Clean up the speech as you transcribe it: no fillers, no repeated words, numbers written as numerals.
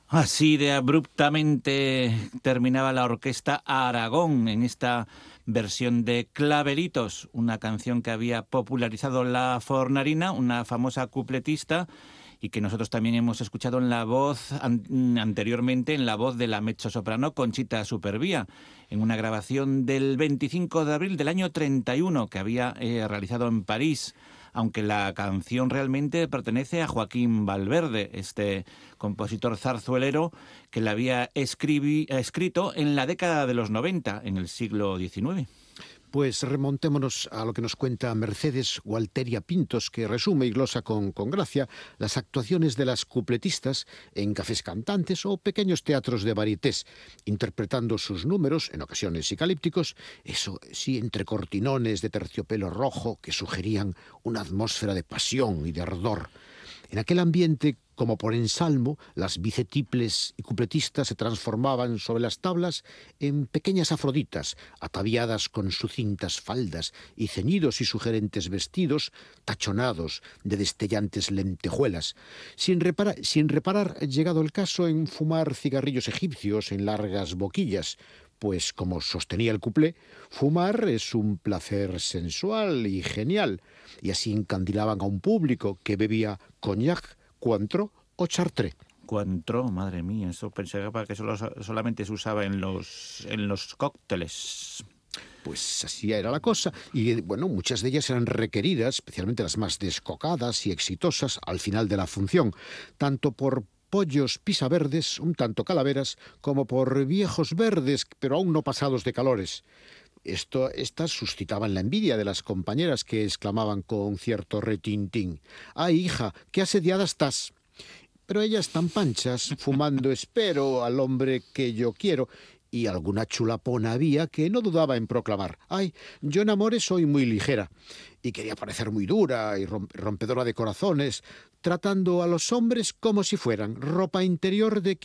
Así de abruptamente terminaba la orquesta Aragón en esta versión de Clavelitos, una canción que había popularizado la Fornarina, una famosa cupletista, y que nosotros también hemos escuchado en la voz anteriormente, en la voz de la mezzosoprano Conchita Supervía, en una grabación del 25 de abril del año 31 que había realizado en París, aunque la canción realmente pertenece a Joaquín Valverde, este compositor zarzuelero que la había escrito en la década de los 90, en el siglo XIX. Pues remontémonos a lo que nos cuenta Mercedes Gualteria Pintos, que resume y glosa con gracia las actuaciones de las cupletistas en cafés cantantes o pequeños teatros de varietés, interpretando sus números, en ocasiones psicalípticos, eso sí, entre cortinones de terciopelo rojo que sugerían una atmósfera de pasión y de ardor. En aquel ambiente, como por ensalmo, las bicetiples y cupletistas se transformaban sobre las tablas en pequeñas afroditas, ataviadas con sucintas faldas y ceñidos y sugerentes vestidos, tachonados de destellantes lentejuelas, sin reparar, llegado el caso, en fumar cigarrillos egipcios en largas boquillas, pues, como sostenía el cuplé, fumar es un placer sensual y genial, y así encandilaban a un público que bebía cognac, Cointreau o Chartreux. Cointreau, madre mía, eso pensaba que solamente se usaba en los cócteles. Pues así era la cosa, y bueno, muchas de ellas eran requeridas, especialmente las más descocadas y exitosas, al final de la función, tanto por pollos pisaverdes, un tanto calaveras, como por viejos verdes, pero aún no pasados de calores. Estas suscitaban la envidia de las compañeras que exclamaban con cierto retintín: «¡Ay, hija, qué asediada estás!». Pero ellas tan panchas, fumando espero al hombre que yo quiero, y alguna chulapona había que no dudaba en proclamar: «Ay, yo en amores soy muy ligera», y quería parecer muy dura y rompedora de corazones, tratando a los hombres como si fueran ropa interior de